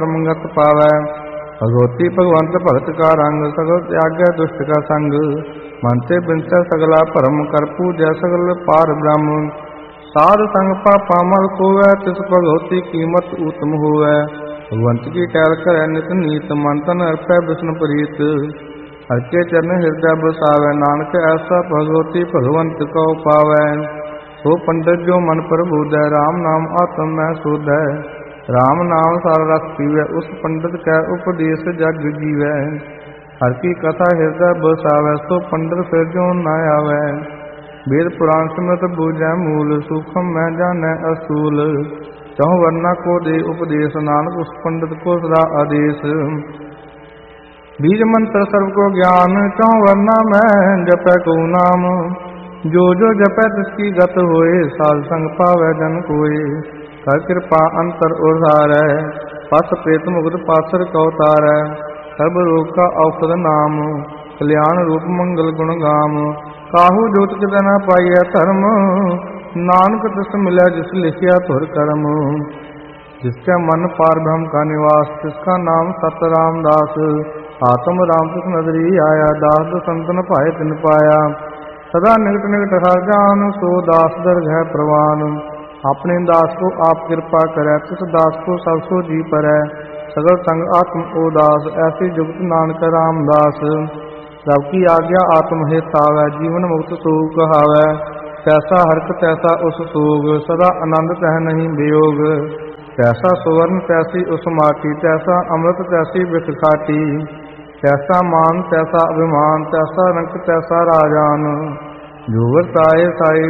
परमगत पावै। भगवती भगवंत भगत का रंग, सगल त्यागै दुष्ट का संग। मन ते बिनसै सगला भरम, कर पूजै सगल पार ब्रह्म। साध संग पापा मल खोवै, तिस भगवती कीमत उत्तम होवै। भगवंत की टहल करै नित नीत, मन तन अर्पै विष्णु प्रीत। हर के चरण हृदय बसावै, नानक ऐसा भगवती भगवंत को पावै। सो पंडित जो मन प्रबोधै, राम नाम आत्म में शोधै। राम नाम सार रस पीवै, उस पंडित कै उपदेश जग जीवै। हर की कथा हृदय बसावै, सो पंडित फिर जो न आवै। वेद पुराण सिमरत बूझै मूल, सूक्ष्म में जानै असूल। चहुँ वर्णा को दे उपदेश, नानक उस पंडित को सदा आदेश। बीज मंत्र सर्व को ज्ञान, चहुँ वर्णा में जपै को नाम। जो जो जपै तिसकी गत होए, साध संग पावै जन कोय। कर कृपा अंतर उधारै, पस प्रेत मुक्त पासर को तारै। सर्व रोग का औषध नाम, कल्याण रूप मंगल गुण गाम। काहू जोत कित न पाइय धर्म, नानक तिस मिलै जिस लिखिया तुर कर्म। जिसके मन पार ब्रह्म का निवास, तिसका नाम सत रामदास। आत्म राम तिस नदरी आया, दास संतन पाए तिन पाया। सदा निकट निकट हर जान, सो दास दरगह प्रवान। अपने दास को आप कृपा करै, तिस दास को सब सो जी परै। सगल संग आत्म उदास, ऐसी जुगत नानक रामदास। सबकी आज्ञा आत्म हित आवै, जीवन मुक्त सो कहावै। तैसा हरक तैसा उस सोग, सदा आनंद तह नहीं वियोग। तैसा सुवर्ण तैसी उस माटी, तैसा अमृत तैसी बिख खाटी। तैसा मान तैसा अभिमान, तैसा रंक तैसा राजान। जो वर्ताए साई